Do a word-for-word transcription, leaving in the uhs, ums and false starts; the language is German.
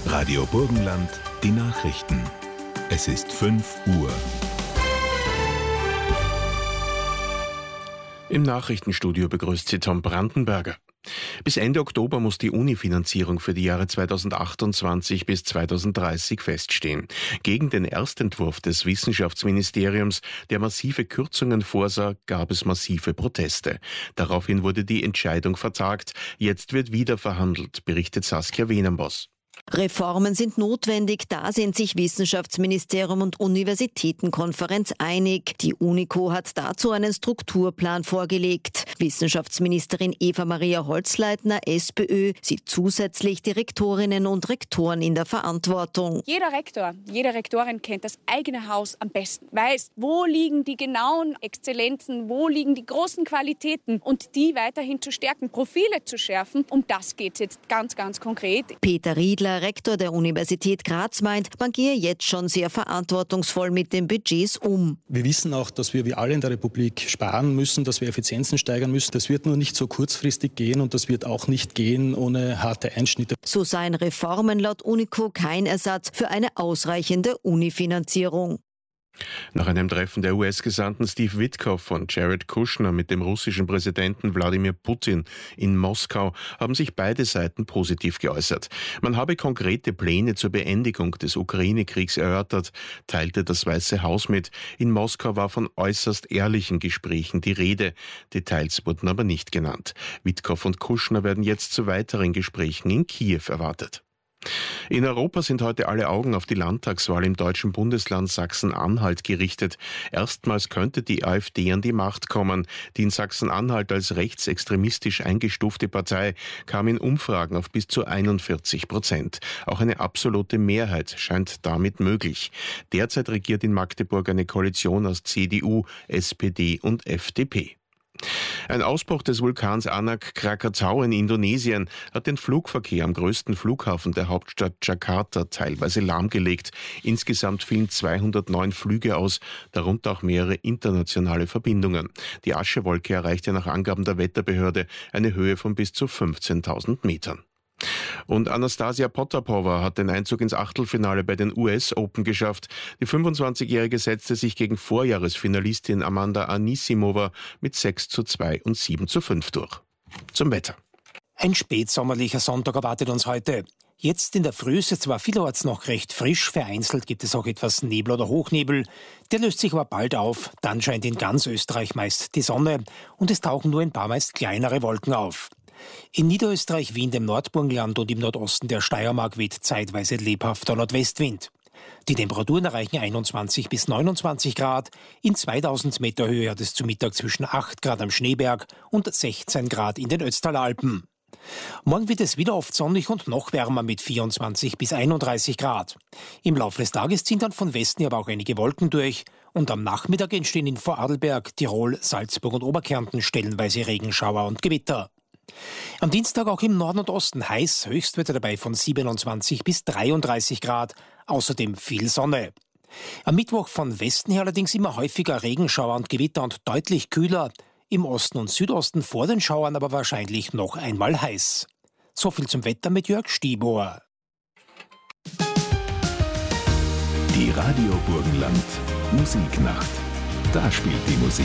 Radio Burgenland, die Nachrichten. Es ist fünf Uhr. Im Nachrichtenstudio begrüßt Sie Tom Brandenberger. Bis Ende Oktober muss die Uni-Finanzierung für die Jahre zweitausendachtundzwanzig bis zweitausenddreißig feststehen. Gegen den Erstentwurf des Wissenschaftsministeriums, der massive Kürzungen vorsah, gab es massive Proteste. Daraufhin wurde die Entscheidung vertagt. Jetzt wird wieder verhandelt, berichtet Saskia Wenenbos. Reformen sind notwendig, da sind sich Wissenschaftsministerium und Universitätenkonferenz einig. Die UNICO hat dazu einen Strukturplan vorgelegt. Wissenschaftsministerin Eva-Maria Holzleitner, SPÖ, sieht zusätzlich die Rektorinnen und Rektoren in der Verantwortung. Jeder Rektor, jede Rektorin kennt das eigene Haus am besten, weiß, wo liegen die genauen Exzellenzen, wo liegen die großen Qualitäten und die weiterhin zu stärken, Profile zu schärfen. Um das geht es jetzt ganz, ganz konkret. Peter Riedler, Rektor der Universität Graz, meint, man gehe jetzt schon sehr verantwortungsvoll mit den Budgets um. Wir wissen auch, dass wir wie alle in der Republik sparen müssen, dass wir Effizienzen steigern müssen. Das wird nur nicht so kurzfristig gehen und das wird auch nicht gehen ohne harte Einschnitte. So seien Reformen laut UNICO kein Ersatz für eine ausreichende Unifinanzierung. Nach einem Treffen der U S-Gesandten Steve Witkoff und Jared Kushner mit dem russischen Präsidenten Wladimir Putin in Moskau haben sich beide Seiten positiv geäußert. Man habe konkrete Pläne zur Beendigung des Ukraine-Kriegs erörtert, teilte das Weiße Haus mit. In Moskau war von äußerst ehrlichen Gesprächen die Rede. Details wurden aber nicht genannt. Witkoff und Kushner werden jetzt zu weiteren Gesprächen in Kiew erwartet. In Europa sind heute alle Augen auf die Landtagswahl im deutschen Bundesland Sachsen-Anhalt gerichtet. Erstmals könnte die AfD an die Macht kommen. Die in Sachsen-Anhalt als rechtsextremistisch eingestufte Partei kam in Umfragen auf bis zu einundvierzig Prozent. Auch eine absolute Mehrheit scheint damit möglich. Derzeit regiert in Magdeburg eine Koalition aus C D U, S P D und F D P. Ein Ausbruch des Vulkans Anak Krakatau in Indonesien hat den Flugverkehr am größten Flughafen der Hauptstadt Jakarta teilweise lahmgelegt. Insgesamt fielen zweihundertneun Flüge aus, darunter auch mehrere internationale Verbindungen. Die Aschewolke erreichte nach Angaben der Wetterbehörde eine Höhe von bis zu fünfzehntausend Metern. Und Anastasia Potapova hat den Einzug ins Achtelfinale bei den U S Open geschafft. Die fünfundzwanzigjährige setzte sich gegen Vorjahresfinalistin Amanda Anisimova mit sechs zu zwei und sieben zu fünf durch. Zum Wetter. Ein spätsommerlicher Sonntag erwartet uns heute. Jetzt in der Früh ist es zwar vielerorts noch recht frisch, vereinzelt gibt es auch etwas Nebel oder Hochnebel. Der löst sich aber bald auf, dann scheint in ganz Österreich meist die Sonne und es tauchen nur ein paar meist kleinere Wolken auf. In Niederösterreich wie in dem Nordburgenland und im Nordosten der Steiermark weht zeitweise lebhafter Nordwestwind. Die Temperaturen erreichen einundzwanzig bis neunundzwanzig Grad. In zweitausend Meter Höhe hat es zu Mittag zwischen acht Grad am Schneeberg und sechzehn Grad in den Ötztaler Alpen. Morgen wird es wieder oft sonnig und noch wärmer mit vierundzwanzig bis einunddreißig Grad. Im Laufe des Tages ziehen dann von Westen aber auch einige Wolken durch und am Nachmittag entstehen in Vorarlberg, Tirol, Salzburg und Oberkärnten stellenweise Regenschauer und Gewitter. Am Dienstag auch im Norden und Osten heiß, Höchstwerte dabei von siebenundzwanzig bis dreiunddreißig Grad, außerdem viel Sonne. Am Mittwoch von Westen her allerdings immer häufiger Regenschauer und Gewitter und deutlich kühler, im Osten und Südosten vor den Schauern aber wahrscheinlich noch einmal heiß. So viel zum Wetter mit Jörg Stiebauer. Die Radio Burgenland Musiknacht. Da spielt die Musik.